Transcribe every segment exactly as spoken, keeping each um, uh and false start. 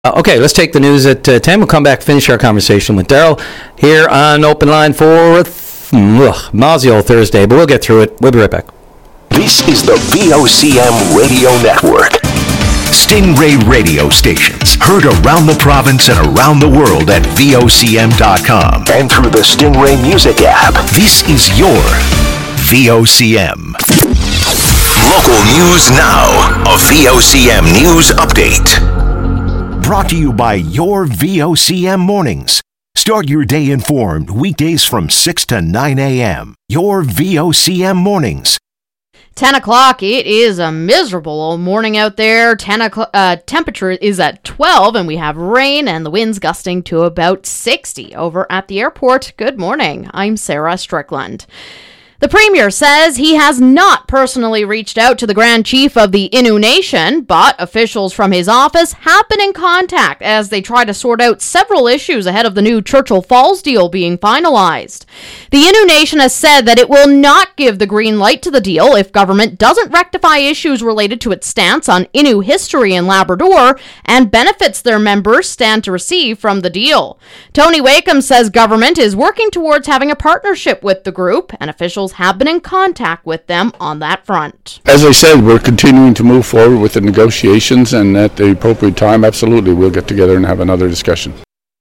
Uh, okay, let's take the news at uh, ten. We'll come back, finish our conversation with Daryl here on Open Line for th- ugh, Mozzie Thursday, but we'll get through it. We'll be right back. This is the V O C M Radio Network. Stingray radio stations heard around the province and around the world at V O C M dot com and through the Stingray Music app. This is your V O C M. Local news now. A V O C M News Update. Brought to you by your V O C M Mornings. Start your day informed weekdays from six to nine a.m. Your V O C M Mornings. ten o'clock, it is a miserable old morning out there. ten o'clock, uh, temperature is at twelve, and we have rain and the winds gusting to about sixty over at the airport. Good morning. I'm Sarah Strickland. The Premier says he has not personally reached out to the Grand Chief of the Innu Nation, but officials from his office have been in contact as they try to sort out several issues ahead of the new Churchill Falls deal being finalized. The Innu Nation has said that it will not give the green light to the deal if government doesn't rectify issues related to its stance on Innu history in Labrador and benefits their members stand to receive from the deal. Tony Wakeham says government is working towards having a partnership with the group, and officials have been in contact with them on that front. As I said, we're continuing to move forward with the negotiations, and at the appropriate time, absolutely, we'll get together and have another discussion.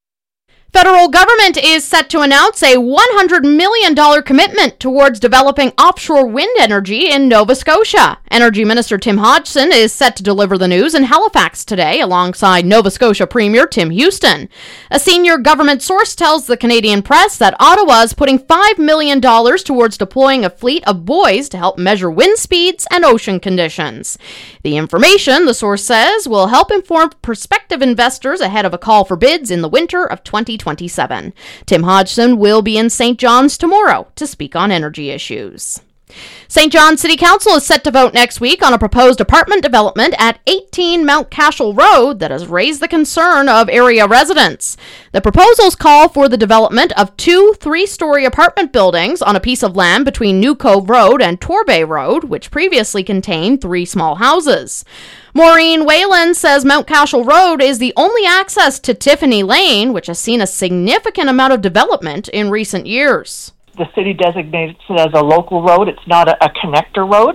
Federal government is set to announce a one hundred million dollars commitment towards developing offshore wind energy in Nova Scotia. Energy Minister Tim Hodgson is set to deliver the news in Halifax today alongside Nova Scotia Premier Tim Houston. A senior government source tells the Canadian Press that Ottawa is putting five million dollars towards deploying a fleet of buoys to help measure wind speeds and ocean conditions. The information, the source says, will help inform prospective investors ahead of a call for bids in the winter of twenty twenty-seven. Tim Hodgson will be in Saint John's tomorrow to speak on energy issues. Saint John's City Council is set to vote next week on a proposed apartment development at eighteen Mount Cashel Road that has raised the concern of area residents. The proposals call for the development of two three-story apartment buildings on a piece of land between New Cove Road and Torbay Road, which previously contained three small houses. Maureen Whalen says Mount Cashel Road is the only access to Tiffany Lane, which has seen a significant amount of development in recent years. The city designates it as a local road. It's not a, a connector road.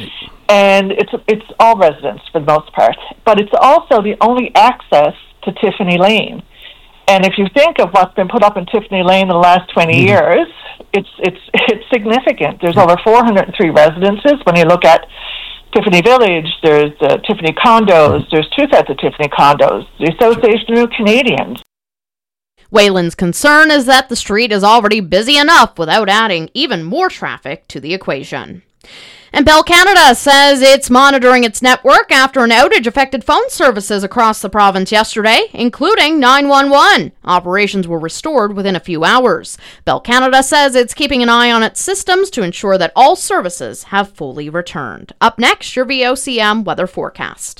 And it's it's all residents for the most part. But it's also the only access to Tiffany Lane. And if you think of what's been put up in Tiffany Lane in the last twenty mm-hmm. years, it's it's it's significant. There's over four hundred three residences. When you look at Tiffany Village, there's uh, Tiffany condos, there's two sets of Tiffany condos, the Association of Canadians. Whalen's concern is that the street is already busy enough without adding even more traffic to the equation. And Bell Canada says it's monitoring its network after an outage affected phone services across the province yesterday, including nine one one. Operations were restored within a few hours. Bell Canada says it's keeping an eye on its systems to ensure that all services have fully returned. Up next, your V O C M weather forecast.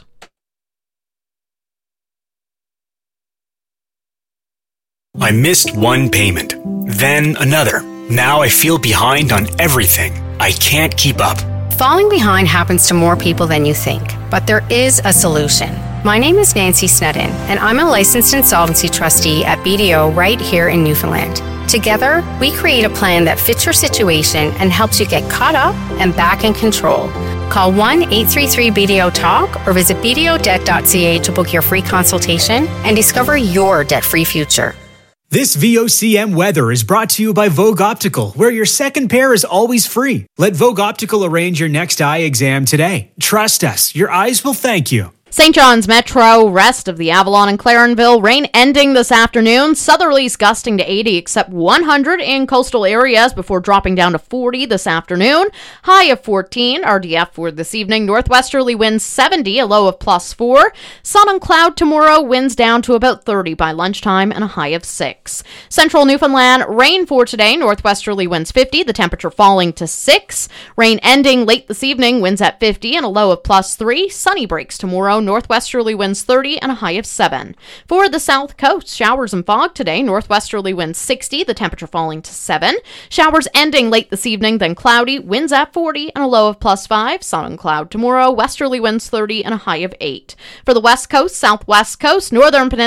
I missed one payment, then another. Now I feel behind on everything. I can't keep up. Falling behind happens to more people than you think, but there is a solution. My name is Nancy Snedden, and I'm a licensed insolvency trustee at B D O right here in Newfoundland. Together, we create a plan that fits your situation and helps you get caught up and back in control. Call one eight three three B D O talk or visit b d o debt dot c a to book your free consultation and discover your debt-free future. This V O C M weather is brought to you by Vogue Optical, where your second pair is always free. Let Vogue Optical arrange your next eye exam today. Trust us, your eyes will thank you. Saint John's Metro, rest of the Avalon and Clarenville, rain ending this afternoon. Southerlies gusting to eighty, except one hundred in coastal areas before dropping down to forty this afternoon. High of fourteen, R D F for this evening. Northwesterly winds seventy, a low of plus four. Sun and cloud tomorrow, winds down to about thirty by lunchtime and a high of six. Central Newfoundland, rain for today. Northwesterly winds fifty, the temperature falling to six. Rain ending late this evening, winds at fifty and a low of plus three. Sunny breaks tomorrow. northwesterly winds thirty and a high of seven. For the south coast, showers and fog today, northwesterly winds sixty, the temperature falling to seven. Showers ending late this evening, then cloudy, winds at forty and a low of plus five. Sun and cloud tomorrow, westerly winds thirty and a high of eight. For the west coast, southwest coast, northern peninsula,